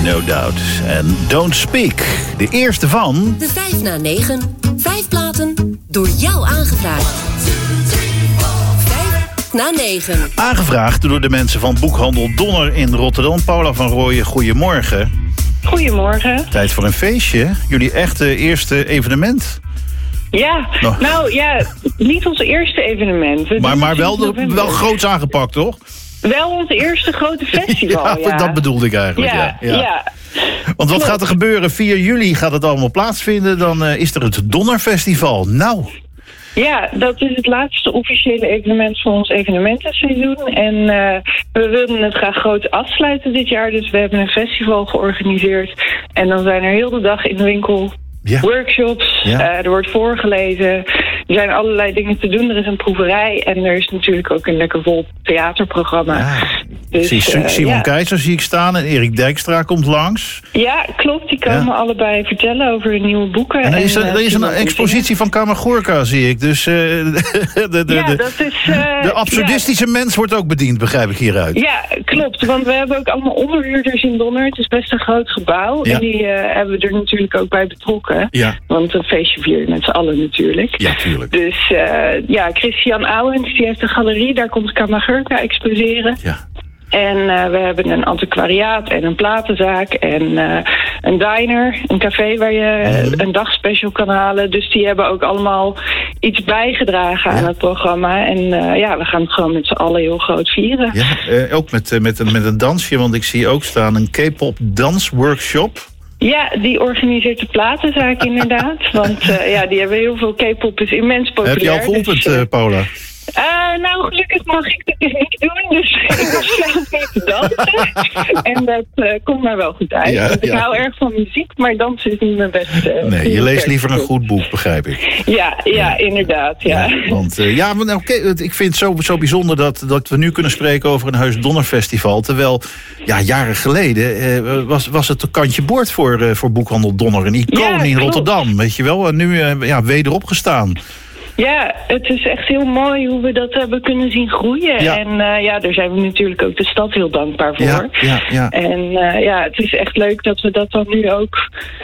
No Doubt. En Don't Speak. De eerste van... De 5 na 9. 5 platen door jou aangevraagd. 5 na 9. Aangevraagd door de mensen van Boekhandel Donner in Rotterdam. Paula van Rooyen, goedemorgen. Goedemorgen. Tijd voor een feestje. Jullie echte eerste evenement. Ja, nou ja, niet ons eerste evenement. Maar wel groots aangepakt, toch? Wel ons eerste grote festival, ja. Dat bedoelde ik eigenlijk, ja. Want wat gaat er gebeuren? 4 juli gaat het allemaal plaatsvinden. Dan is er het Donnerfestival. Nou... Ja, dat is het laatste officiële evenement van ons evenementenseizoen. En we wilden het graag groot afsluiten dit jaar. Dus we hebben een festival georganiseerd. En dan zijn er heel de dag in de winkel workshops. Er wordt voorgelezen. Er zijn allerlei dingen te doen. Er is een proeverij. En er is natuurlijk ook een lekker vol theaterprogramma. Ja. Dus, Simon Keizer zie ik staan en Erik Dijkstra komt langs. Ja, klopt. Die komen allebei vertellen over de nieuwe boeken. En er is een expositie van Kamagurka, zie ik. Dus de absurdistische mens wordt ook bediend, begrijp ik hieruit. Ja, klopt. Want we hebben ook allemaal onderhuurders in Donner. Het is best een groot gebouw. Ja. En die hebben we er natuurlijk ook bij betrokken. Ja. Want een feestje vieren met z'n allen natuurlijk. Ja, tuurlijk. Dus Christian Ouwens, die heeft een galerie. Daar komt Kamagurka exposeren. Ja. En we hebben een antiquariaat en een platenzaak en een diner, een café waar je een dagspecial kan halen. Dus die hebben ook allemaal iets bijgedragen aan het programma. En we gaan het gewoon met z'n allen heel groot vieren. Ja, ook met een dansje, want ik zie ook staan een K-pop dansworkshop. Ja, die organiseert de platenzaak inderdaad. Want die hebben heel veel K-pop, is immens populair. Heb je al geoefend, Paula? Nou, gelukkig mag ik dit niet doen, dus ik was zelf niet te dansen. En dat komt mij wel goed uit. Want ik hou erg van muziek, maar dansen is niet mijn beste. Nee, je leest liever een goed boek, begrijp ik. Ja, inderdaad, ja. Want ik vind het zo bijzonder dat we nu kunnen spreken over een Heus Donnerfestival. Terwijl, jaren geleden was het een kantje boord voor Boekhandel Donner. Een icoon in Rotterdam, weet je wel. En nu wederop gestaan. Ja, het is echt heel mooi hoe we dat hebben kunnen zien groeien. Ja. En daar zijn we natuurlijk ook de stad heel dankbaar voor. Ja. En het is echt leuk dat we dat dan nu ook...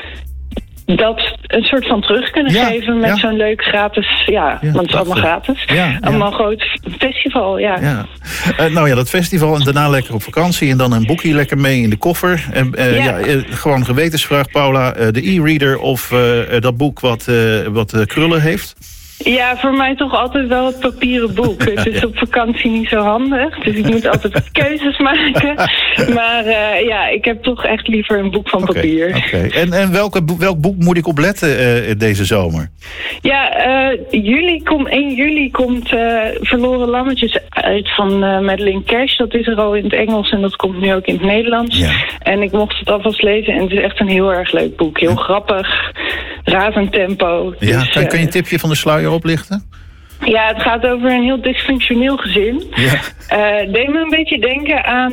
dat een soort van terug kunnen geven met zo'n leuk gratis... want het is allemaal gratis. Allemaal groot festival, dat festival en daarna lekker op vakantie... en dan een boekje lekker mee in de koffer. Gewoon een gewetensvraag, Paula. De e-reader of dat boek wat krullen heeft... Ja, voor mij toch altijd wel het papieren boek. Het is op vakantie niet zo handig, dus ik moet altijd keuzes maken. Maar ik heb toch echt liever een boek van papier. Okay. En welk boek moet ik opletten deze zomer? Ja, 1 juli komt Verloren Lammetjes uit van Madeleine Cash. Dat is er al in het Engels en dat komt nu ook in het Nederlands. Ja. En ik mocht het alvast lezen en het is echt een heel erg leuk boek. Heel grappig, razend tempo. Ja, dus, kan je een tipje van de sluier oplichten? Ja, het gaat over een heel dysfunctioneel gezin. Ja. Deed me een beetje denken aan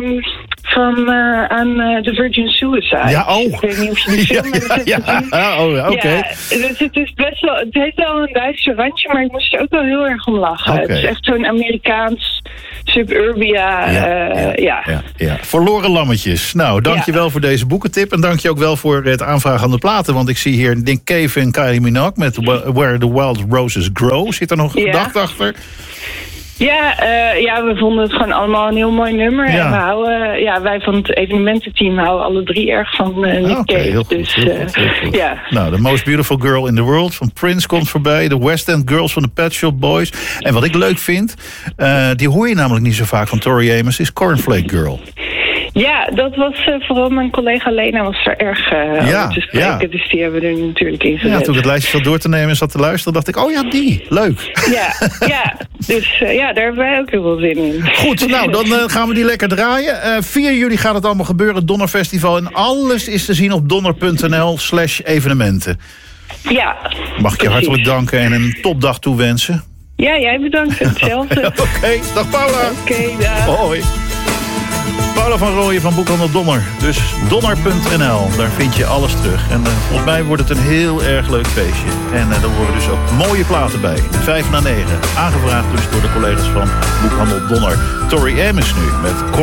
The Virgin Suicide. Ja, Ik weet niet of je die film hebt gezien. Oké. Ja, dus het is best wel... Het heeft wel een Duitse randje, maar ik moest er ook wel heel erg om lachen. Okay. Het is echt zo'n Amerikaans suburbia. Verloren Lammetjes. Nou, dankjewel voor deze boekentip. En dank je ook wel voor het aanvragen aan de platen. Want ik zie hier Nick Cave en Kylie Minogue met Where the Wild Roses Grow. Zit er nog een gedachte achter? Ja, we vonden het gewoon allemaal een heel mooi nummer. Ja. En we houden, wij van het evenemententeam houden alle 3 erg van Nick Cave. Heel goed. Ja. Nou, The Most Beautiful Girl in the World van Prince komt voorbij. De West End Girls van de Pet Shop Boys. En wat ik leuk vind, die hoor je namelijk niet zo vaak van Tori Amos, is Cornflake Girl. Ja, dat was vooral mijn collega Lena was er erg over te spreken. Ja. Dus die hebben we er natuurlijk in gezet. Ja, toen ik het lijstje zat door te nemen en zat te luisteren, dacht ik, die, leuk. Ja. Dus daar hebben wij ook heel veel zin in. Goed, nou, dan gaan we die lekker draaien. 4 juli gaat het allemaal gebeuren, het Donnerfestival. En alles is te zien op donner.nl/evenementen. Ja, mag ik je hartelijk danken en een topdag toewensen. Ja, jij bedankt. Hetzelfde. Oké, dag Paula. Oké, dag. Hoi. Paula van Rooyen van Boekhandel Donner. Dus donner.nl, daar vind je alles terug. En volgens mij wordt het een heel erg leuk feestje. En er worden dus ook mooie platen bij. 5 na 9. Aangevraagd dus door de collega's van Boekhandel Donner. Tori Amos nu met